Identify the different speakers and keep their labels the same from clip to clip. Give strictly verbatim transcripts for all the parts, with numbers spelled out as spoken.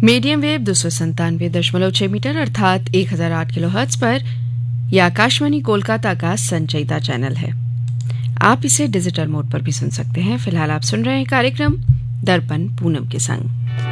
Speaker 1: Medium wave दो सौ संतानवे दशमलव छह मीटर अर्थात एक हजार आठ किलो हर्ट्ज पर यह आकाशवाणी कोलकाता का संचयिता चैनल है। आप इसे डिजिटल मोड पर भी सुन सकते हैं। फिलहाल आप सुन रहे हैं कार्यक्रम दर्पण पूनम के संग।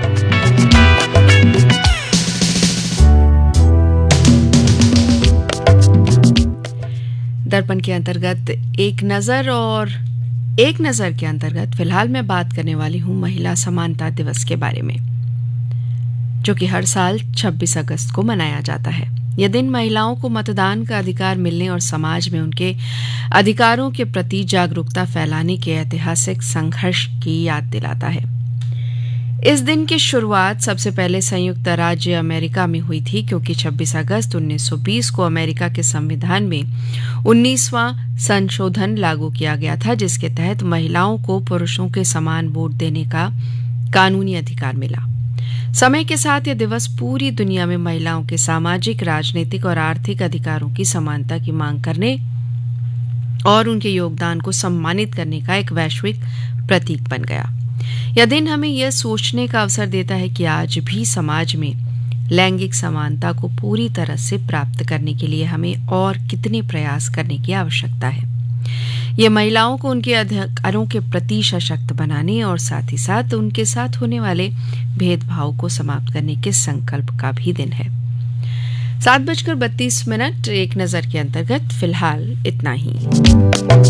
Speaker 1: दर्पण के अंतर्गत एक नजर और एक नजर के अंतर्गत फिलहाल मैं बात करने वाली हूं महिला समानता दिवस के बारे में, जो कि हर साल छब्बीस अगस्त को मनाया जाता है। यह दिन महिलाओं को मतदान का अधिकार मिलने और समाज में उनके अधिकारों के प्रति जागरूकता फैलाने के ऐतिहासिक संघर्ष की याद दिलाता है। इस दिन की शुरुआत सबसे पहले संयुक्त राज्य अमेरिका में हुई थी, क्योंकि छब्बीस अगस्त उन्नीस सौ बीस को अमेरिका के संविधान में उन्नीसवां संशोधन लागू किया गया था, जिसके तहत महिलाओं को पुरुषों के समान वोट देने का कानूनी अधिकार मिला। समय के साथ यह दिवस पूरी दुनिया में महिलाओं के सामाजिक, राजनीतिक और आर्थिक अधिकारों की समानता की मांग करने और उनके योगदान को सम्मानित करने का एक वैश्विक प्रतीक बन गया। यह दिन हमें यह सोचने का अवसर देता है कि आज भी समाज में लैंगिक समानता को पूरी तरह से प्राप्त करने के लिए हमें और कितने प्रयास करने की आवश्यकता है। यह महिलाओं को उनके अधिकारों के प्रति सशक्त बनाने और साथ ही साथ उनके साथ होने वाले भेदभाव को समाप्त करने के संकल्प का भी दिन है। सात बजकर बत्तीस मिनट एक नजर के अंतर्गत फिलहाल इतना ही।